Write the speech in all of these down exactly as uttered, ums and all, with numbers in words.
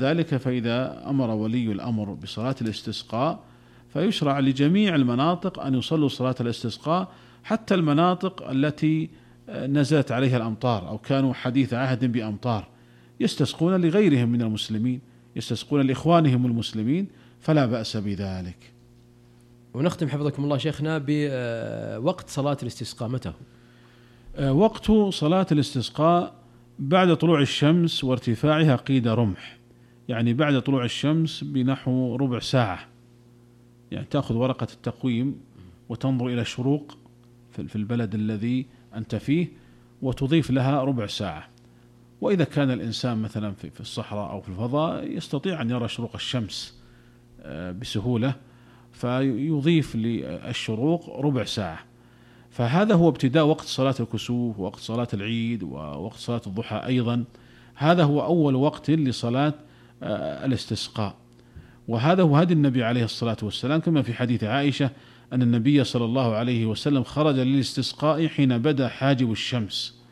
ذلك فإذا أمر ولي الأمر بصلاة الاستسقاء فيشرع لجميع المناطق أن يصلوا صلاة الاستسقاء، حتى المناطق التي نزلت عليها الأمطار أو كانوا حديث عهد بأمطار، يستسقون لغيرهم من المسلمين، يستسقون لإخوانهم المسلمين، فلا بأس بذلك. ونختم حفظكم الله شيخنا بوقت صلاة الاستسقاء متى هو؟ وقت صلاة الاستسقاء بعد طلوع الشمس وارتفاعها قيد رمح، يعني بعد طلوع الشمس بنحو ربع ساعة، يعني تأخذ ورقة التقويم وتنظر إلى الشروق في البلد الذي أنت فيه وتضيف لها ربع ساعة. وإذا كان الإنسان مثلا في الصحراء أو في الفضاء يستطيع أن يرى شروق الشمس بسهولة، فيضيف للشروق ربع ساعة. فهذا هو ابتداء وقت صلاة الكسوف ووقت صلاة العيد ووقت صلاة الضحى أيضا، هذا هو أول وقت لصلاة الاستسقاء. وهذا هو هدي النبي عليه الصلاة والسلام، كما في حديث عائشة أن النبي صلى الله عليه وسلم خرج للاستسقاء حين بدا حاجب الشمس.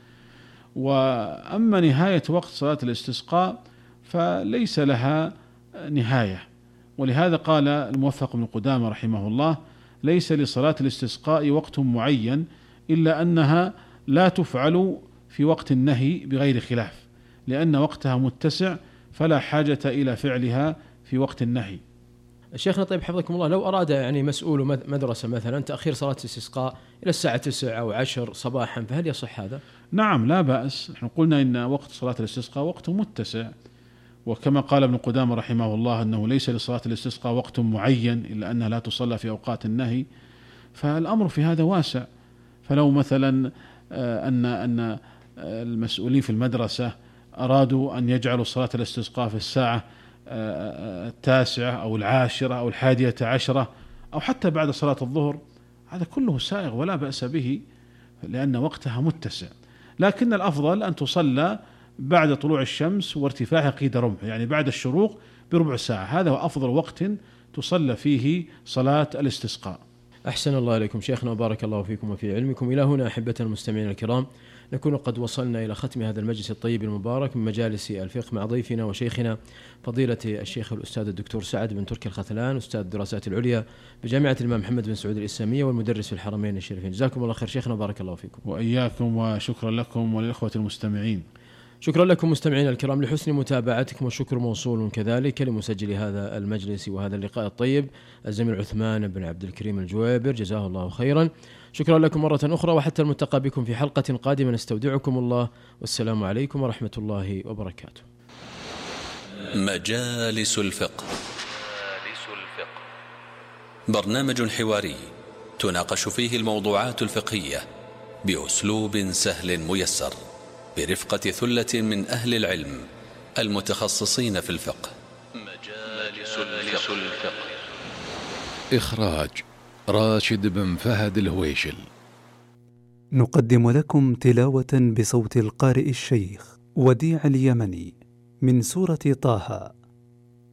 وأما نهاية وقت صلاة الاستسقاء فليس لها نهاية، ولهذا قال الموفق بن قدامة رحمه الله: ليس لصلاة الاستسقاء وقت معين إلا أنها لا تفعل في وقت النهي بغير خلاف، لأن وقتها متسع فلا حاجة إلى فعلها في وقت النهي. شيخنا طيب حفظكم الله، لو أراد يعني مسؤول مدرسة مثلا تأخير صلاة الاستسقاء إلى الساعة تسعة أو عشر صباحا، فهل يصح هذا؟ نعم لا بأس، نحن قلنا إن وقت صلاة الاستسقاء وقت متسع، وكما قال ابن قدامة رحمه الله أنه ليس لصلاة الاستسقاء وقت معين إلا أنها لا تصلى في أوقات النهي، فالأمر في هذا واسع. فلو مثلا أن أن المسؤولين في المدرسة أرادوا أن يجعلوا صلاة الاستسقاء في الساعة التاسعة أو العاشرة أو الحادية عشرة أو حتى بعد صلاة الظهر، هذا كله سائغ ولا بأس به، لأن وقتها متسع. لكن الأفضل أن تصلى بعد طلوع الشمس وارتفاعها قيد رمح، يعني بعد الشروق بربع ساعة، هذا هو أفضل وقت تصلى فيه صلاة الاستسقاء. أحسن الله إليكم شيخنا وبارك الله فيكم وفي علمكم. إلى هنا أحبتنا المستمعين الكرام نكون قد وصلنا إلى ختم هذا المجلس الطيب المبارك من مجالس الفقه مع ضيفنا وشيخنا فضيلة الشيخ الأستاذ الدكتور سعد بن تركي الختلان، أستاذ الدراسات العليا بجامعة الإمام محمد بن سعود الإسلامية والمدرس في الحرمين الشريفين. جزاكم الله خير شيخنا وبارك الله فيكم. وإياكم، وشكرا لكم وللإخوة المستمعين. شكرا لكم مستمعينا الكرام لحسن متابعتكم، والشكر موصول كذلك لمسجل هذا المجلس وهذا اللقاء الطيب الزميل عثمان بن عبد الكريم الجويبر، جزاه الله خيرا. شكرا لكم مرة أخرى، وحتى الملتقى بكم في حلقة قادمة نستودعكم الله، والسلام عليكم ورحمة الله وبركاته. مجالس الفقه، برنامج حواري تناقش فيه الموضوعات الفقهية بأسلوب سهل ميسر برفقة ثلة من أهل العلم المتخصصين في الفقه. مجالس الفقه. إخراج راشد بن فهد الهويشل. نقدم لكم تلاوة بصوت القارئ الشيخ وديع اليمني من سورة طه.